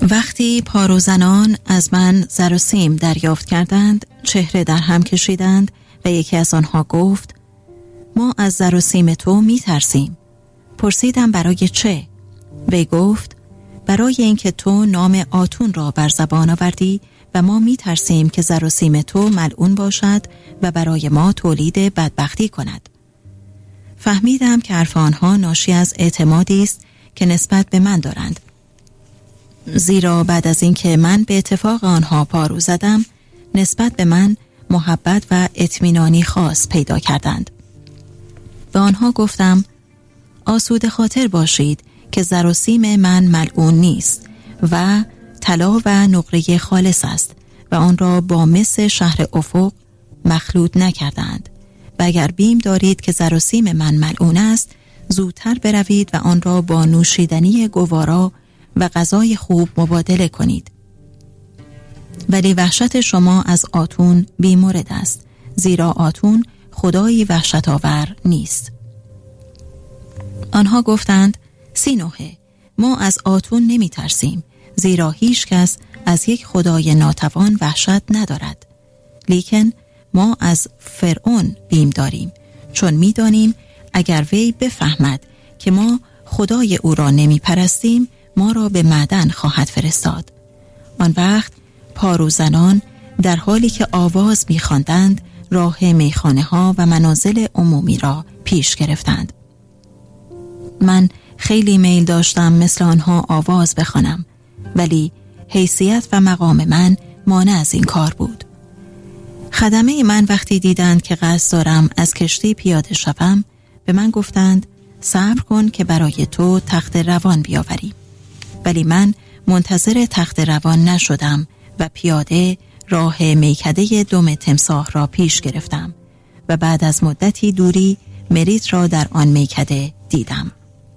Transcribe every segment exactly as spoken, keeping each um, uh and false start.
وقتی پاروزنان از من زر و سیم دریافت کردند، چهره در هم کشیدند و یکی از آنها گفت: ما از زر و سیم تو می ترسیم. پرسیدم برای چه؟ وی گفت: برای اینکه تو نام آتون را بر زبان آوردی و ما می ترسیم که زر و سیم تو ملعون باشد و برای ما تولید بدبختی کند. فهمیدم که حرف آنها ناشی از اعتمادی است که نسبت به من دارند، زیرا بعد از اینکه من به اتفاق آنها پارو زدم، نسبت به من محبت و اطمینانی خاص پیدا کردند. به آنها گفتم: آسوده خاطر باشید که زر و سیم من ملعون نیست و طلا و نقره خالص است و آن را با مس شهر افق مخلوط نکردند و اگر بیم دارید که زر و سیم من ملعون است، زودتر بروید و آن را با نوشیدنی گوارا و غذای خوب مبادله کنید. ولی وحشت شما از آتون بی‌مورد است، زیرا آتون خدایی وحشت آور نیست. آنها گفتند: سینوهه، ما از آتون نمی ترسیم، زیرا هیچ کس از یک خدای ناتوان وحشت ندارد. لیکن ما از فرعون بیم داریم، چون می دانیم اگر وی بفهمد که ما خدای او را نمی پرستیم، ما را به معدن خواهد فرستاد. آن وقت پاروزنان در حالی که آواز می خواندند راه میخانه ها و منازل عمومی را پیش گرفتند. من خیلی میل داشتم مثل آنها آواز بخوانم، ولی حیثیت و مقام من مانع از این کار بود. خدمه من وقتی دیدند که قصد دارم از کشتی پیاده شوم، به من گفتند: صبر کن که برای تو تخت روان بیاوریم. ولی من منتظر تخت روان نشدم و پیاده راه میکده دم تمساح را پیش گرفتم و بعد از مدتی دوری مریت را در آن میکده دیدم.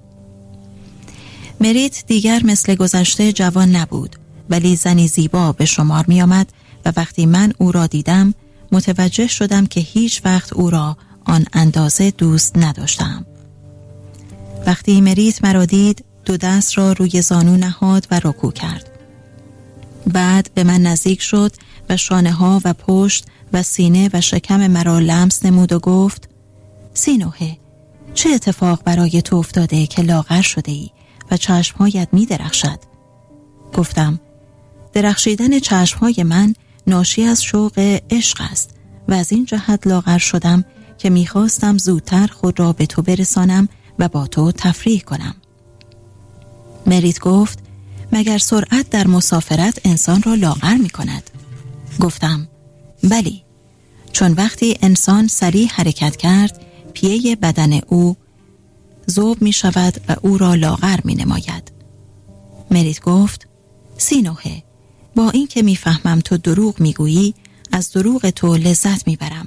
مریت دیگر مثل گذشته جوان نبود، ولی زنی زیبا به شمار می آمد و وقتی من او را دیدم متوجه شدم که هیچ وقت او را آن اندازه دوست نداشتم. وقتی مریت مرا دید، دو دست را روی زانو نهاد و رکوع کرد. بعد به من نزدیک شد و شانه ها و پشت و سینه و شکم مرا لمس نمود و گفت: سینوهه، چه اتفاق برای تو افتاده که لاغر شده ای و چشمهایت می درخشد؟ گفتم: درخشیدن چشمهای من ناشی از شوق عشق است و از این جهت لاغر شدم که می خواستم زودتر خود را به تو برسانم و با تو تفریح کنم. مریت گفت: مگر سرعت در مسافرت انسان را لاغر می کند؟ گفتم: بلی، چون وقتی انسان سریع حرکت کرد، پیه بدن او ذوب می شود و او را لاغر می نماید. مریت گفت: سینوهه، با این که می فهمم تو دروغ می گویی، از دروغ تو لذت می برم.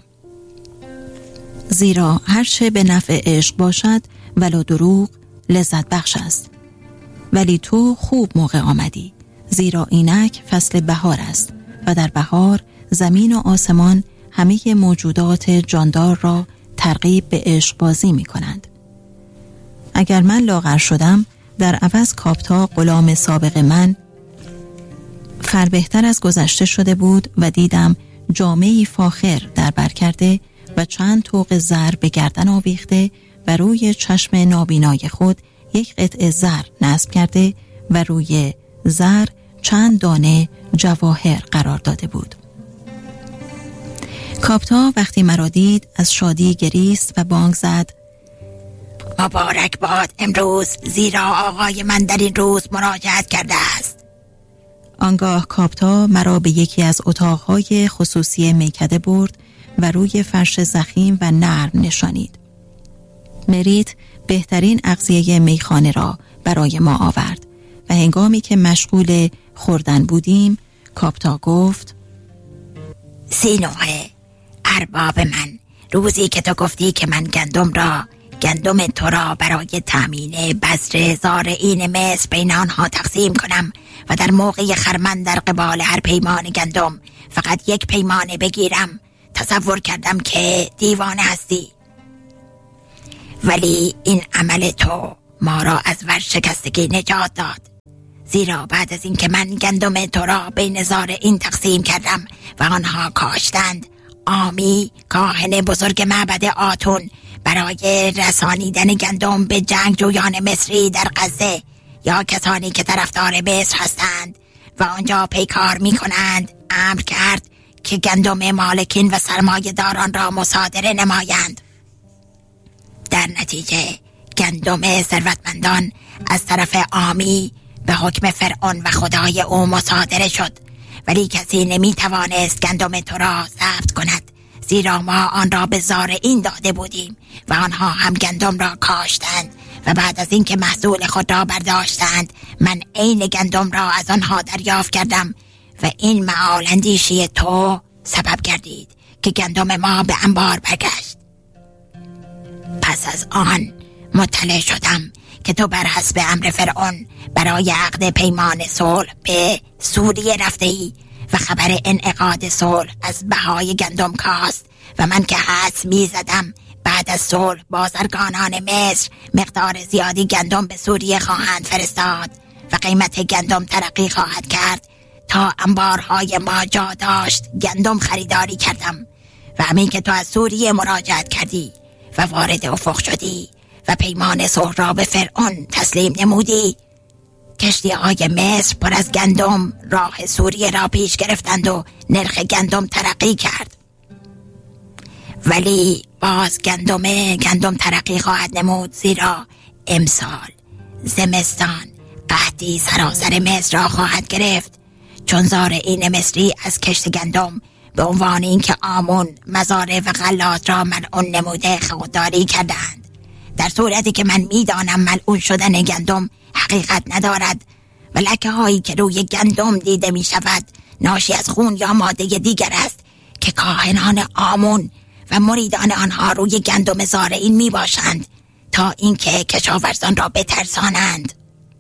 زیرا هرچه به نفع عشق باشد ولو دروغ لذت بخش است. ولی تو خوب موقع آمدی، زیرا اینک فصل بهار است و در بهار زمین و آسمان همه موجودات جاندار را ترغیب به عشق بازی می کنند. اگر من لاغر شدم، در عوض کاپتا غلام سابق من فربهتر از گذشته شده بود و دیدم جامه‌ای فاخر در بر کرده و چند طوق زر به گردن آویخته و روی چشم نابینای خود یک قطعه زر نصب کرده و روی زر چند دانه جواهر قرار داده بود. کاپتا وقتی مرا دید از شادی گریست و بانگ زد: مبارک باد امروز، زیرا آقای من در این روز مراجعت کرده است. آنگاه کاپتا مرا به یکی از اتاقهای خصوصی میکده برد و روی فرش ضخیم و نرم نشانید. مریت بهترین اغذیه میخانه را برای ما آورد و هنگامی که مشغول خوردن بودیم، کاپتا گفت: سینوهه، ارباب من، روزی که تو گفتی که من گندم را گندم تو را برای تامین بذر زارعین مصر بین آنها تقسیم کنم و در موقع خرمن در قبال هر پیمان گندم فقط یک پیمانه بگیرم، تصور کردم که دیوانه هستی. ولی این عمل تو ما را از ورشکستگی نجات داد، زیرا بعد از اینکه من گندم تو را بین زارعین تقسیم کردم و آنها کاشتند، آمی کاهن بزرگ معبد آتون برای رسانیدن گندم به جنگجویان مصری در غزه یا کسانی که طرفدار مصر هستند و آنجا پیکار می کنند امر کرد که گندم مالکین و سرمایه داران را مصادره نمایند. در نتیجه گندم ثروتمندان از طرف آمی به حکم فرعون و خدای او مصادره شد، ولی کسی نمی توانست گندم تو را ضبط کند، زیرا ما آن را به زارعین داده بودیم و آنها هم گندم را کاشتند و بعد از اینکه محصول خود را برداشتند من عین گندم را از آنها دریافت کردم و این معال اندیشی تو سبب گردید که گندم ما به انبار برگشت. پس از آن مطلع شدم که تو بر حسب امر فرعون برای عقد پیمان صلح به سوریه رفته ای و خبر انعقاد صلح از بهای گندم کاست و من که حدس می زدم بعد از صلح بازرگانان مصر مقدار زیادی گندم به سوریه خواهند فرستاد و قیمت گندم ترقی خواهد کرد، تا انبارهای ما جا داشت گندم خریداری کردم و همین که تو از سوریه مراجعت کردی و وارد افق شدی و پیمان صلح را به فرعون تسلیم نمودی، کشتی های مصر پر از گندم راه سوریه را پیش گرفتند و نرخ گندم ترقی کرد. ولی باز گندم گندم ترقی خواهد نمود، زیرا امسال زمستان قحطی سراسر مصر را خواهد گرفت، چون زارعین مصری از کشت گندم به عنوان اینکه آمون مزارع و غلات را ملعون نموده خودداری کردند، در صورتی که من میدانم ملعون شدن گندم حقیقت ندارد و لکه هایی که روی گندم دیده می شود ناشی از خون یا ماده دیگر است که کاهنان آمون و مریدان آنها روی گندم زارعین می باشند تا اینکه کشاورزان را بترسانند.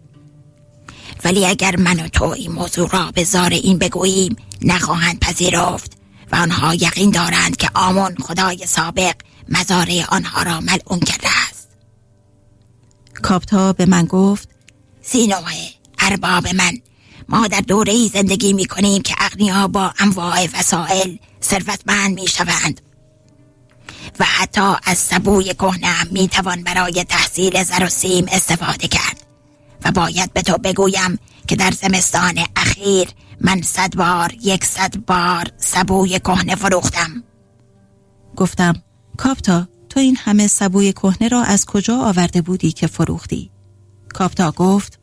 ولی اگر من و تو این موضوع را به زارعین بگوییم نخواهند پذیرفت و آنها یقین دارند که آمون خدای سابق مزارع آنها را ملعون کرده است. کاپتا به من گفت: سینوه ارباب من، ما در دوره‌ای زندگی می کنیم که اغنیا با انواع وسایل ثروتمند می شوند و حتی از سبوی کهنه هم می توان برای تحصیل زر و سیم استفاده کرد و باید به تو بگویم که در زمستان اخیر من صد بار یک صد بار سبوی کهنه فروختم. گفتم: کاپتا، تو این همه سبوی کهنه را از کجا آورده بودی که فروختی؟ کاپتا گفت: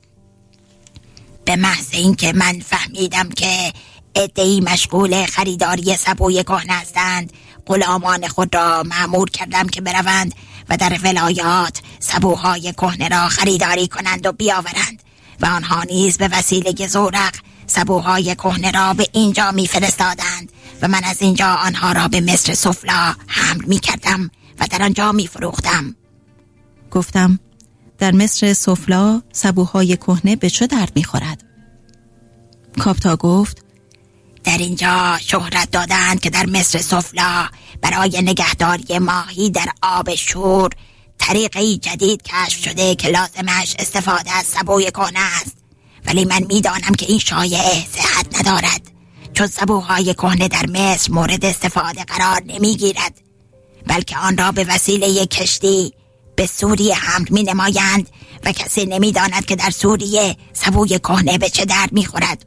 به محض اینکه من فهمیدم که عده‌ای مشغول خریداری سبوی کهنه هستند، غلامان خود را مأمور کردم که بروند و در ولایات سبوهای کهنه را خریداری کنند و بیاورند و آنها نیز به وسیله زورق سبوهای کهنه را به اینجا می فرستادند و من از اینجا آنها را به مصر سفلا حمل می کردم و در آنجا می فروختم. گفتم: در مصر سفلا سبوهای کهنه به چه درد می خورد؟ کاپتا گفت: در اینجا شهرت دادند که در مصر سفلا برای نگهداری ماهی در آب شور طریقی جدید کشف شده که لازمش استفاده از سبوی کهنه است، ولی من میدانم که این شایعه صحت ندارد، چون سبوهای کهنه در مصر مورد استفاده قرار نمیگیرد، بلکه آن را به وسیله کشتی به سوریه حمل می نمایند و کسی نمی داند که در سوریه سبوی کهنه به چه درد می خورد.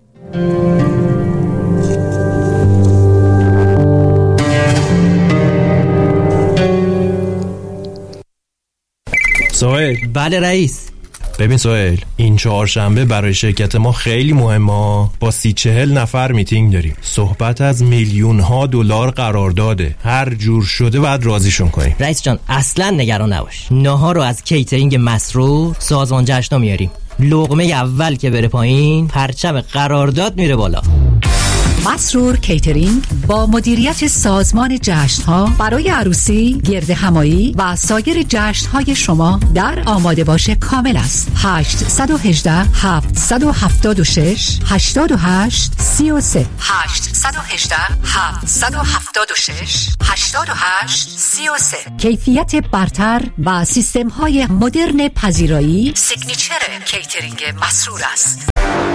سهیل. بله رئیس. ببین سهیل، این چهارشنبه برای شرکت ما خیلی مهمه. با سی چهل نفر میتینگ داریم. صحبت از میلیون ها دلار قرارداده. هر جور شده باید راضیشون کنیم. رئیس جان اصلا نگران نباش. ناهار رو از کیترینگ مسرور سازمان جشن‌ها میاریم. لقمه اول که بره پایین پرچم قرارداد میره بالا. مسرور کیترینگ با مدیریت سازمان جشن‌ها برای عروسی، گرد همایی و سایر جشن‌های شما در آماده باشه کامل است. هشت یک هشت هفت هفت شش هشت هشت سه سه هشت یک هشت هفت هفت شش هشت هشت سه سه. کیفیت برتر و سیستم‌های مدرن پذیرایی سیگنیچر کیترینگ مسرور است.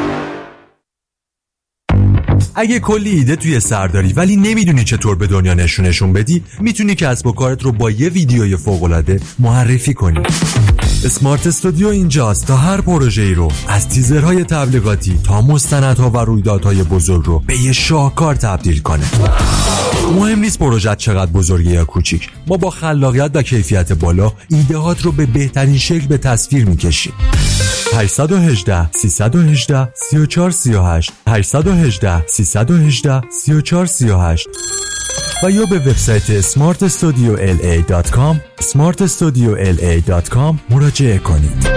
اگه کلی ایده توی سر داری ولی نمیدونی چطور به دنیا نشونشون بدی، میتونی کسب و کارت رو با یه ویدیوی فوق‌العاده معرفی کنی. اسمارت استودیو اینجاست تا هر پروژه‌ای رو از تیزرهای تبلیغاتی تا مستندها و رویدادهای بزرگ رو به یه شاهکار تبدیل کنه. مهم نیست پروژه چقدر بزرگه یا کوچیک، ما با خلاقیت و کیفیت بالا ایده‌هات رو به بهترین شکل به تصویر می‌کشیم. هشت یک هشت سه یک هشت سه چهار سه هشت هشت یک هشت سه یک هشت سه چهار سه هشت و یا به وبسایت اسمارت استودیو ال ای دات کام اسمارت استودیو ال ای دات کام مراجعه کنید.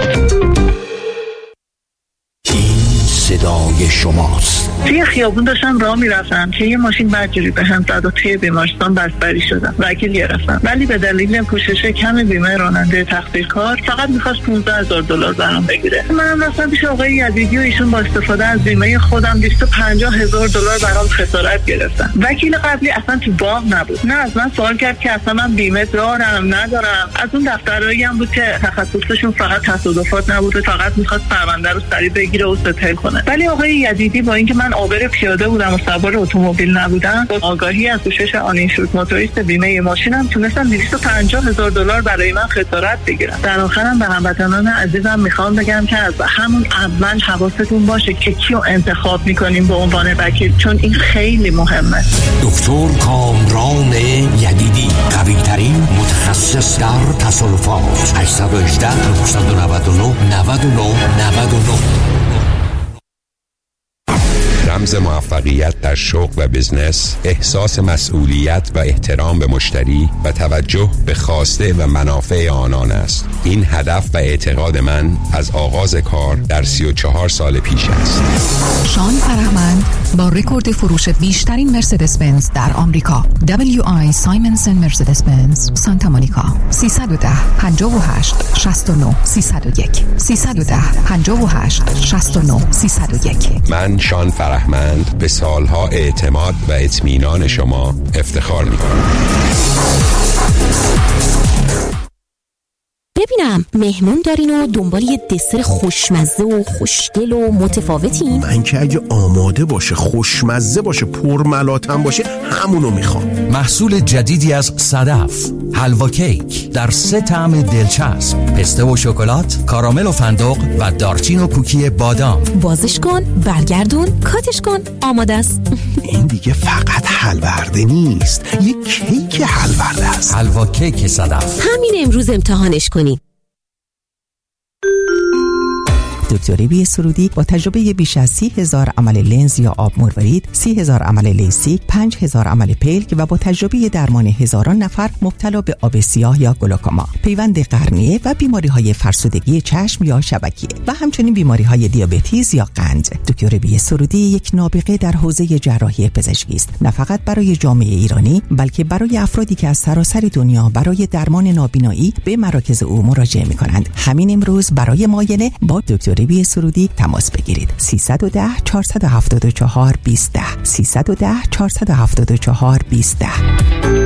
صدای شماست. توی خیابون داشتم راه میرفتم که یه ماشین بدجوری به هم زد و توی بیمارستان بستری شدم. وکیل گرفتم ولی به دلیل پوشش کم بیمه راننده تقصیرکار فقط می‌خواست پانزده هزار دلار برام بگیره. منم رفتم پیش آقای یزیدی و ایشون با استفاده از بیمه خودم دویست و پنجاه هزار دلار برام خسارت گرفتن. وکیل قبلی اصلا تو باغ نبود. نه از من سوال کرد که اصلا من بیمه دارم ندارم. از اون دفترایی هم بود که تخصصشون فقط تصادفات نبود، فقط می‌خواست پرونده رو سریع بگیره و ستل کنه. ولی آقای یزیدی با اینکه من عابر پیاده بودم و سوار اتومبیل نبودم، با آگاهی از پوشش آنینشورد موتوریست بیمه ماشینم تونستم دویست و پنجاه هزار دلار برای من خسارت بگیرم. در آخرم به هموطنان عزیزم میخوام بگم که از همون اول حواستون باشه که کیو انتخاب میکنیم به عنوان وکیل، چون این خیلی مهمه. دکتر کامران یدیدی، قوی ترین متخصص در تصادفات. هشت یک هشت نه نه نه نه نه نه نه. رمز موفقیت در شغل و بزنس، احساس مسئولیت و احترام به مشتری و توجه به خواسته و منافع آنان است. این هدف و اعتقاد من از آغاز کار در سی و چهار سال پیش است. شان فرهمند با رکورد فروش بیشترین مرسدس بنز در آمریکا، دبلیو آی سایمنز اند مرسدس بنز سانتا مونیکا، سیصد و ده پنجاه و هشت شصت و نه سیصد و یک سیصد و ده پنجاه و هشت شصت و نه سیصد و یک. من شان فرهمند به سالها اعتماد و اطمینان شما افتخار می‌کنم. ببینم مهمون دارین و دنبال یه دسر خوشمزه و خوشگل و متفاوتین؟ من که اگه آماده باشه، خوشمزه باشه، پرملاتم باشه، همونو میخوام. محصول جدیدی از صدف، حلوا کیک در سه طعم دلچسب، پسته و شکلات، کارامل و فندق و دارچین و کوکی بادام. بازش کن، برگردون، کاتش کن، آماده است. این دیگه فقط حلورده نیست، یه کیک حلورده است. حلوا کیک صدف. همین امروز امتحانش کنی. دکتر بی سرودی با تجربه بیش از سی هزار عمل لنز یا آب مروارید، سی هزار عمل لیسیک، پنج هزار عمل پلک و با تجربه درمان هزاران نفر مبتلا به آب سیاه یا گلوکوما، پیوند قرنیه و بیماری‌های فرسودگی چشم یا شبکیه و همچنین بیماری‌های دیابتیز یا قند. دکتر بی سرودی یک نابغه در حوزه جراحی پزشکی است، نه فقط برای جامعه ایرانی بلکه برای افرادی که از سراسر دنیا برای درمان نابینایی به مراکز او مراجعه می‌کنند. همین امروز برای معاینه با دکتر بی سرودی تماس بگیرید. سیصد و ده چهارصد و هفتاد و چهار بیست سیصد و ده چهارصد و هفتاد و چهار بیست.